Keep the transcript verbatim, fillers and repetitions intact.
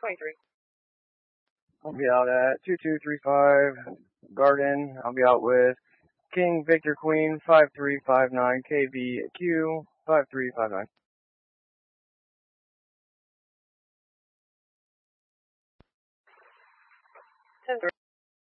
twenty-three. I'll be out at two two three five Garden. I'll be out with King Victor Queen five three five nine K V Q five three five nine. ten three.